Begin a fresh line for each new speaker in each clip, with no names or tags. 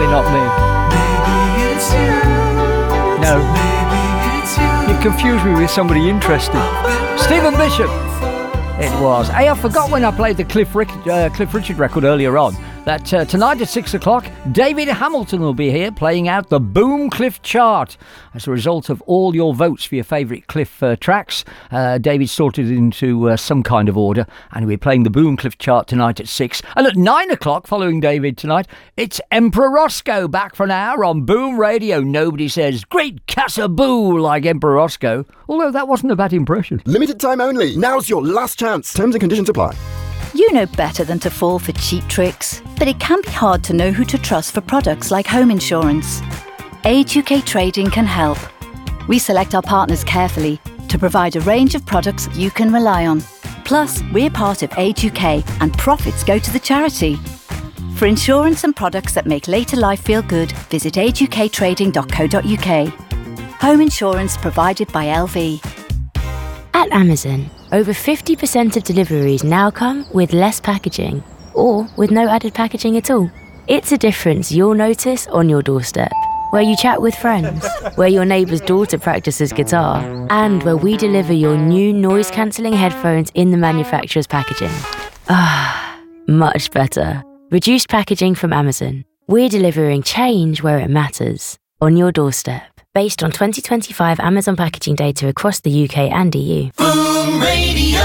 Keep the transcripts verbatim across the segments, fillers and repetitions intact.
Definitely not me.
Maybe it's you.
No.
Maybe it's you.
You confused me with somebody interesting. Stephen Bishop. It was. Hey, I forgot when I played the Cliff, Rick, uh, Cliff Richard record earlier on that uh, tonight at six o'clock, David Hamilton will be here playing out the Boom Cliff chart. As a result of all your votes for your favourite Cliff uh, tracks, uh, David sorted it into uh, some kind of order, and we're playing the Boom Cliff chart tonight at six. And at nine o'clock, following David tonight, it's Emperor Roscoe back for an hour on Boom Radio. Nobody says, great Casaboo, like Emperor Roscoe, although that wasn't a bad impression.
Limited time only. Now's your last chance. Terms and conditions apply.
You know better than to fall for cheap tricks, but it can be hard to know who to trust for products like home insurance. Age U K Trading can help. We select our partners carefully to provide a range of products you can rely on. Plus, we're part of Age U K and profits go to the charity. For insurance and products that make later life feel good, visit age u k trading dot co dot u k. Home insurance provided by L V.
At Amazon, over fifty percent of deliveries now come with less packaging, or with no added packaging at all. It's a difference you'll notice on your doorstep, where you chat with friends, where your neighbour's daughter practices guitar, and where we deliver your new noise-cancelling headphones in the manufacturer's packaging. Ah, much better. Reduced packaging from Amazon. We're delivering change where it matters, on your doorstep. Based on twenty twenty-five Amazon packaging data across the U K and E U.
Boom Radio.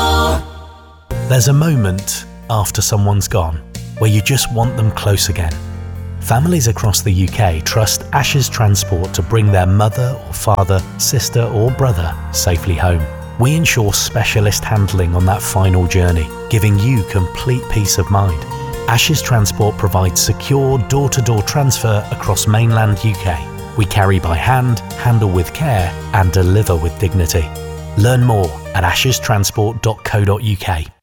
There's a moment after someone's gone where you just want them close again. Families across the U K trust Ashes Transport to bring their mother or father, sister or brother safely home. We ensure specialist handling on that final journey, giving you complete peace of mind. Ashes Transport provides secure door-to-door transfer across mainland U K. We carry by hand, handle with care and deliver with dignity. Learn more at ashes transport dot co dot u k.